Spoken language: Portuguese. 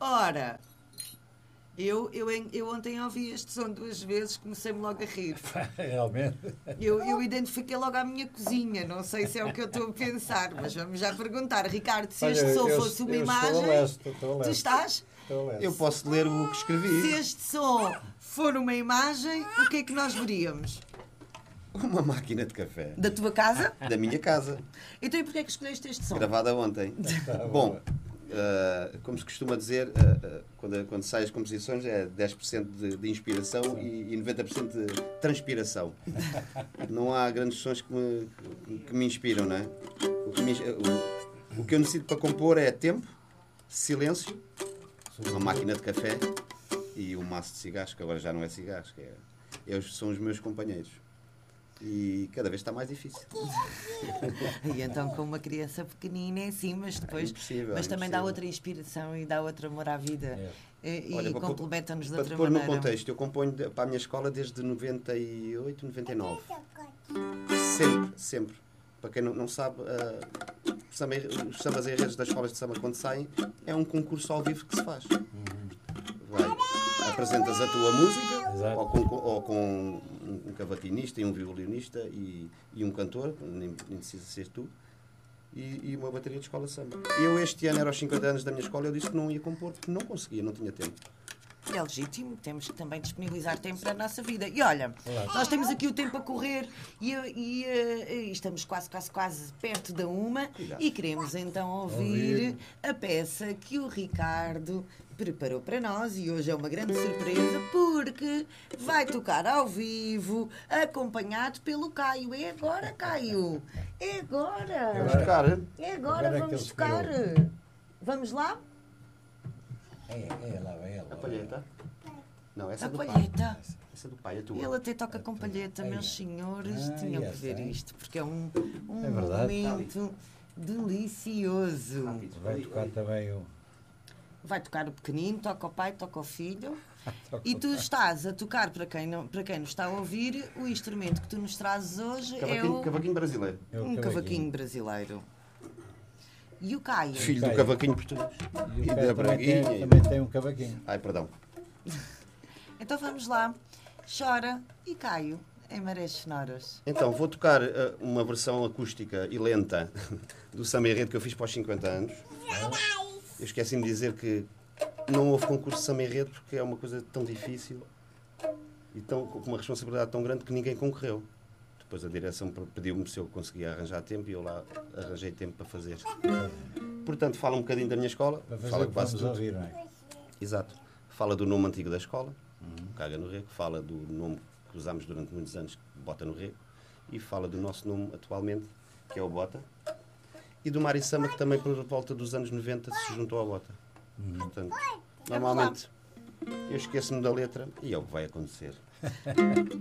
Ora, eu ontem ouvi este som 2 vezes, comecei-me logo a rir. Realmente. Eu identifiquei logo a minha cozinha, não sei se é o que eu estou a pensar, mas vamos já perguntar. Ricardo, se este som fosse uma imagem... Estou a Tu estás? Eu posso ler o que escrevi. Se este som for uma imagem, o que é que nós veríamos? Uma máquina de café. Da tua casa? Da minha casa. Então e porquê é que escolheste este som? Gravada ontem. Bom, como se costuma dizer, quando saem as composições é 10% de inspiração e 90% de transpiração. Não há grandes sons que me inspiram, não é? O que eu necessito para compor é tempo, silêncio, uma máquina de café e um maço de cigarros, que agora já não é cigarros, são os meus companheiros. E cada vez está mais difícil. E então com uma criança pequenina é assim, mas depois mas também dá outra inspiração e dá outro amor à vida. E complementa-nos de outra maneira. Para pôr no contexto, eu componho para a minha escola desde 98, 99. Sempre. Para quem não sabe, os sambas e redes das escolas de samba, quando saem, é um concurso ao vivo que se faz. Apresentas a tua música, ou com um cavaquinista e um violinista e um cantor, nem precisa ser tu, e uma bateria de escola de samba. Eu este ano era aos 50 anos da minha escola, eu disse que não ia compor, porque não conseguia, não tinha tempo. É legítimo, temos que também disponibilizar tempo para a nossa vida. E olha, nós temos aqui o tempo a correr e estamos quase perto da 1 e queremos então ouvir a peça que o Ricardo preparou para nós e hoje é uma grande surpresa porque vai tocar ao vivo, acompanhado pelo Caio. É agora, Caio! É agora! Vamos tocar! Vamos lá? Lá vai ela. A palheta? Não, essa é do pai. Essa é do pai, a tua. Ele até toca com palheta, meus senhores. Tinham que ver isto, porque é um momento delicioso. Vai tocar também o... Vai tocar o pequenino, toca o pai, toca o filho. E tu estás a tocar, para quem nos está a ouvir, o instrumento que tu nos trazes hoje é o... Cavaquinho brasileiro. Um cavaquinho brasileiro. E o Caio? Filho do cavaquinho português. E da Braguinha. Também tem um cavaquinho. Ai, perdão. Então vamos lá. Chora e Caio em Marés Sonoras. Então, vou tocar uma versão acústica e lenta do samba enredo que eu fiz para os 50 anos. Eu esqueci-me de dizer que não houve concurso de samba enredo porque é uma coisa tão difícil e com uma responsabilidade tão grande que ninguém concorreu. Depois a direção pediu-me se eu conseguia arranjar tempo e eu lá arranjei tempo para fazer. Portanto, fala um bocadinho da minha escola. Fala quase tudo. Ouvir, não é? Exato. Fala do nome antigo da escola, Caga no Rego. Fala do nome que usámos durante muitos anos, Bota no Rego. E fala do nosso nome atualmente, que é o Bota. E do Mari Samba, que também por volta dos anos 90 se juntou à Bota. Portanto, normalmente eu esqueço-me da letra e é o que vai acontecer.